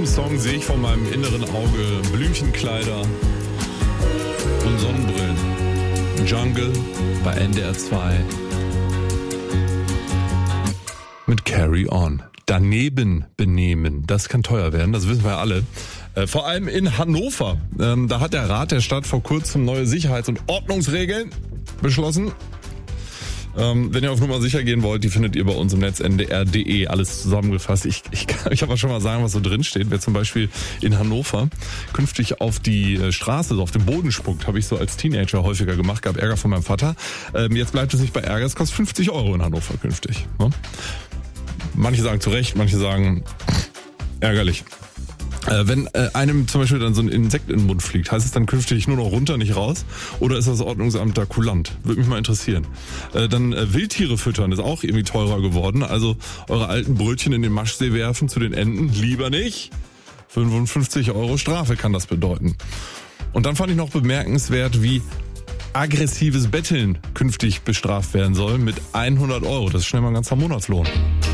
Song sehe ich vor meinem inneren Auge Blümchenkleider und Sonnenbrillen. Jungle bei NDR 2 mit Carry On. Daneben benehmen, das kann teuer werden, das wissen wir alle. Vor allem in Hannover. Da hat der Rat der Stadt vor kurzem neue Sicherheits- und Ordnungsregeln beschlossen. Wenn ihr auf Nummer sicher gehen wollt, die findet ihr bei uns im Netz ndr.de, alles zusammengefasst. Ich kann euch aber schon mal sagen, was so drin steht. Wer zum Beispiel in Hannover künftig auf die Straße, so auf den Boden spuckt, habe ich so als Teenager häufiger gemacht, gab Ärger von meinem Vater. Jetzt bleibt es nicht bei Ärger, es kostet 50 € in Hannover künftig. Ne? Manche sagen zu Recht, manche sagen ärgerlich. Wenn einem zum Beispiel dann so ein Insekt in den Mund fliegt, heißt es dann künftig nur noch runter, nicht raus? Oder ist das Ordnungsamt da kulant? Würde mich mal interessieren. Dann Wildtiere füttern ist auch irgendwie teurer geworden. Also eure alten Brötchen in den Maschsee werfen zu den Enten, lieber nicht. 55 € Strafe kann das bedeuten. Und dann fand ich noch bemerkenswert, wie aggressives Betteln künftig bestraft werden soll mit 100 €. Das ist schnell mal ein ganzer Monatslohn.